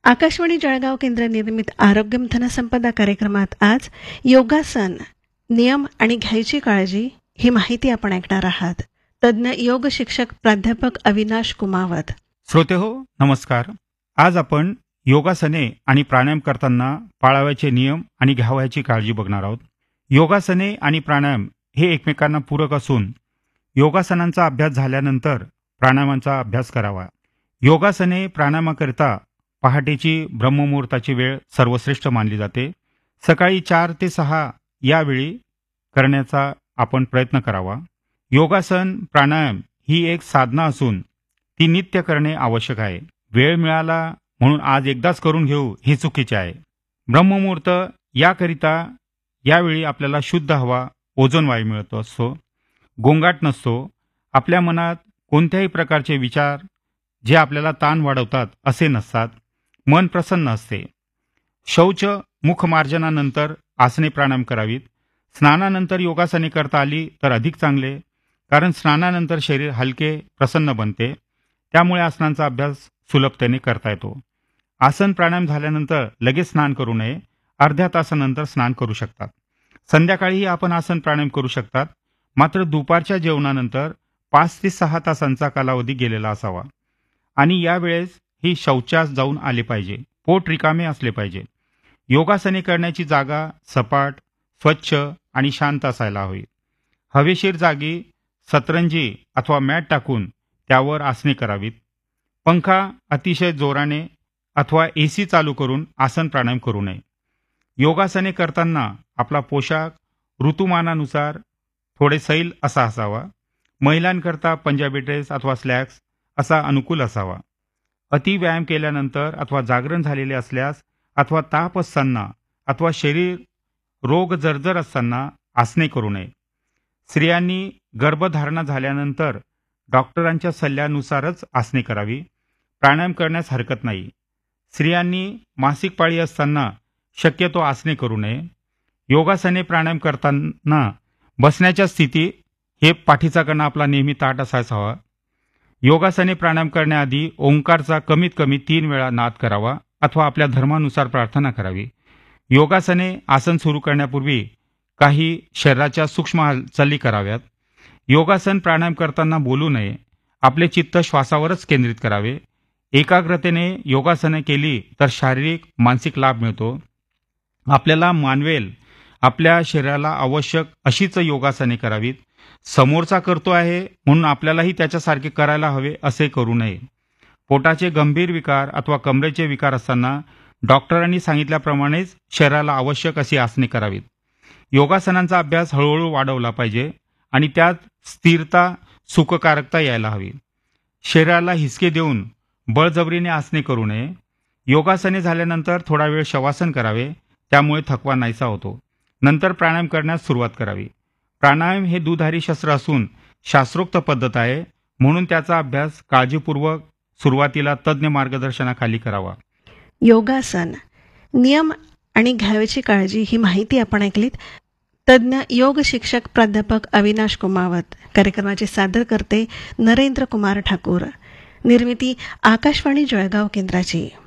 आकाशवाणी जळगाव केंद्र निर्मित आरोग्यमंथन संपदा कार्यक्रमात आज योगासन, नियम आणि घ्यायची काळजी ही माहिती आपण ऐकणार आहात. तज्ज्ञ योग शिक्षक प्राध्यापक अविनाश कुमावत. श्रोतेहो नमस्कार. आज आपण योगासने आणि प्राणायाम करताना पाळावयाचे नियम आणि घ्यावयाची काळजी बघणार आहोत. योगासने आणि प्राणायाम हे एकमेकांना पूरक असून योगासनांचा अभ्यास झाल्यानंतर प्राणायामांचा अभ्यास करावा. योगासने प्राणायामाकरिता पहाटेची ब्रह्ममुहूर्ताची वेळ सर्वश्रेष्ठ मानली जाते. सकाळी 4 ते 6 या वेळी करण्याचा आपण प्रयत्न करावा. योगासन प्राणायाम ही एक साधना असून ती नित्य करणे आवश्यक आहे. वेळ मिळाला म्हणून आज एकदाच करून घेऊ हे चुकीचे आहे. ब्रह्ममुहूर्त याकरिता यावेळी आपल्याला शुद्ध हवा, ओझोन वायू मिळतो असतो, गोंगाट नसतो, आपल्या मनात कोणत्याही प्रकारचे विचार जे आपल्याला ताण वाढवतात असे नसतात, मन प्रसन्न असते. शौच मुखमार्जनानंतर आसने प्राणायाम करावीत. स्नानानंतर योगासने करता आली तर अधिक चांगले, कारण स्नानानंतर शरीर हलके प्रसन्न बनते. त्यामुळे आसनांचा अभ्यास सुलभतेने करता येतो. आसन प्राणायाम झाल्यानंतर लगेच स्नान करू नये. अर्ध्या तासानंतर स्नान करू शकतात. संध्याकाळीही आपण आसन प्राणायाम करू शकतात, मात्र दुपारच्या जेवणानंतर 5 ते 6 तासांचा कालावधी गेलेला असावा आणि यावेळेस ही शौचास जाऊन आले पाहिजे. पोट रिकामे असले पाहिजे. योगासने करण्याची जागा सपाट, स्वच्छ आणि शांत असायला हवी. हवेशीर जागी सतरंजी अथवा मॅट टाकून त्यावर आसने करावीत. पंखा अतिशय जोराने अथवा AC चालू करून आसन प्राणायाम करू नये. योगासने करताना आपला पोशाख ऋतुमानानुसार थोडे सैल असा असावा. महिलांकरता पंजाबी ड्रेस अथवा स्लॅक्स असा अनुकूल असावा. अति व्यायाम केल्यानंतर अथवा जागरण झालेले असल्यास अथवा ताप असताना अथवा शरीर रोग जर्जर असताना आसने करू नये. स्त्रियांनी गर्भधारणा झाल्यानंतर डॉक्टरांच्या सल्ल्यानुसारच आसने करावी. प्राणायाम करण्यास हरकत नाही. स्त्रियांनी मासिक पाळी असताना शक्यतो आसने करू नये. योगासने प्राणायाम करताना बसण्याच्या स्थिती हे पाठीचा कणा आपला नेहमी ताठ असायचा हवा. योगासने प्राणायाम करण्याआधी ओंकारचा कमीत कमी 3 वेळा नाद करावा अथवा आपल्या धर्मानुसार प्रार्थना करावी. योगासने आसन सुरू करण्यापूर्वी काही शरीराच्या सूक्ष्म हालचाली कराव्यात. योगासन प्राणायाम करताना बोलू नये. आपले चित्त श्वासावरच केंद्रित करावे. एकाग्रतेने योगासने केली तर शारीरिक मानसिक लाभ मिळतो. आपल्याला मानवेल आपल्या शरीराला आवश्यक अशीच योगासने करावीत. समोरचा करतो आहे म्हणून आपल्यालाही त्याच्यासारखे करायला हवे असे करू नये. पोटाचे गंभीर विकार अथवा कमरेचे विकार असताना डॉक्टरांनी सांगितल्याप्रमाणेच शरीराला आवश्यक अशी आसने करावीत. योगासनांचा अभ्यास हळूहळू वाढवला पाहिजे आणि त्यात स्थिरता, सुखकारकता यायला हवी. शरीराला हिसके देऊन बळजबरीने आसने करू नये. योगासने झाल्यानंतर थोडा वेळ शवासन करावे. त्यामुळे थकवा नाहीसा होतो. नंतर प्राणायाम करण्यास सुरुवात करावी. प्राणायाम हे दुधारी शस्त्र असून शास्त्रोक्त पद्धत आहे, म्हणून त्याचा अभ्यास काळजीपूर्वक सुरुवातीला तज्ज्ञ मार्गदर्शनाखाली करावा. योगासन, नियम आणि घ्यावयाची काळजी ही माहिती आपण ऐकलीत. तज्ज्ञ योग शिक्षक प्राध्यापक अविनाश कुमावत. कार्यक्रमाचे सादर करते नरेंद्र कुमार ठाकूर. निर्मिती आकाशवाणी जळगाव केंद्राची.